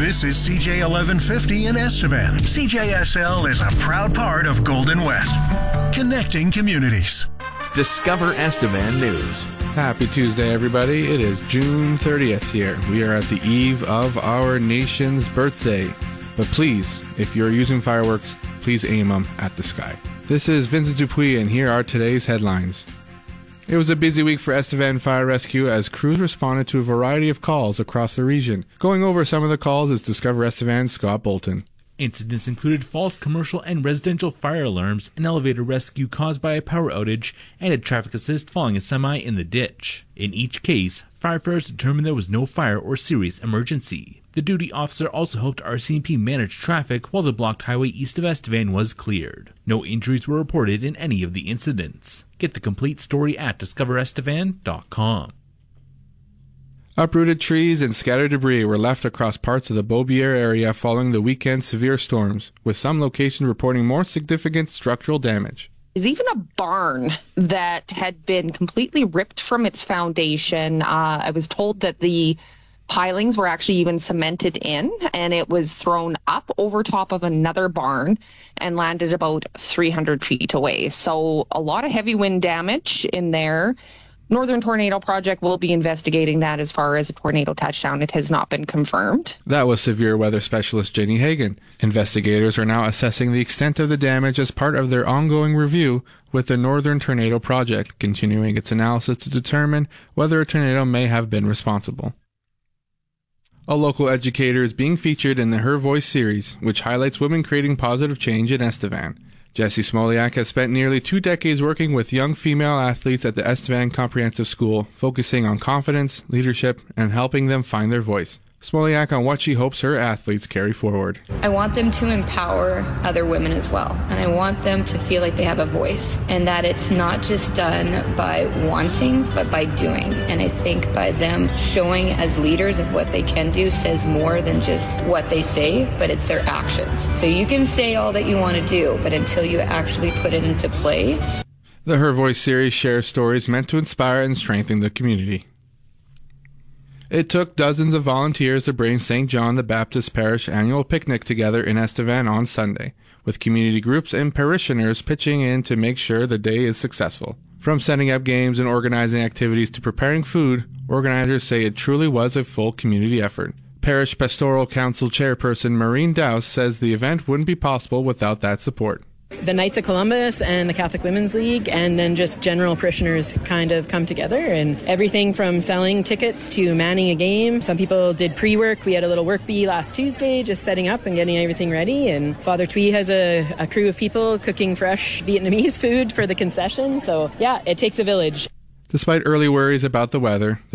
This is CJ 1150 in Estevan. CJSL is a proud part of Golden West, connecting communities. Discover Estevan News. Happy Tuesday, everybody. It is June 30th here. We are at the eve of our nation's birthday. But please, if you're using fireworks, please aim them at the sky. This is Vincent Dupuis, and here are today's headlines. It was a busy week for Estevan Fire Rescue as crews responded to a variety of calls across the region. Going over some of the calls is Discover Estevan's Scott Bolton. Incidents included false commercial and residential fire alarms, an elevator rescue caused by a power outage, and a traffic assist following a semi in the ditch. In each case, firefighters determined there was no fire or serious emergency. The duty officer also helped RCMP manage traffic while the blocked highway east of Estevan was cleared. No injuries were reported in any of the incidents. Get the complete story at discoverestevan.com. Uprooted trees and scattered debris were left across parts of the Beaubier area following the weekend's severe storms, with some locations reporting more significant structural damage. There's even a barn that had been completely ripped from its foundation. I was told that the pilings were actually even cemented in, and it was thrown up over top of another barn and landed about 300 feet away. So a lot of heavy wind damage in there. Northern Tornado Project will be investigating that as far as a tornado touchdown. It has not been confirmed. That was severe weather specialist Jenny Hagan. Investigators are now assessing the extent of the damage as part of their ongoing review with the Northern Tornado Project, continuing its analysis to determine whether a tornado may have been responsible. A local educator is being featured in the Her Voice series, which highlights women creating positive change in Estevan. Jessie Smoliak has spent nearly 2 decades working with young female athletes at the Estevan Comprehensive School, focusing on confidence, leadership, and helping them find their voice. Smoliak on what she hopes her athletes carry forward. I want them to empower other women as well, and I want them to feel like they have a voice, and that it's not just done by wanting, but by doing. And I think by them showing as leaders of what they can do says more than just what they say, but it's their actions. So you can say all that you want to do, but until you actually put it into play. The Her Voice series shares stories meant to inspire and strengthen the community. It took dozens of volunteers to bring St. John the Baptist Parish annual picnic together in Estevan on Sunday, with community groups and parishioners pitching in to make sure the day is successful. From setting up games and organizing activities to preparing food, organizers say it truly was a full community effort. Parish Pastoral Council Chairperson Maureen Dowse says the event wouldn't be possible without that support. The Knights of Columbus and the Catholic Women's League, and then just general parishioners kind of come together, and everything from selling tickets to manning a game. Some people did pre-work. We had a little work bee last Tuesday, just setting up and getting everything ready, and Father Twee has a crew of people cooking fresh Vietnamese food for the concession. So yeah, it takes a village. Despite early worries about the weather,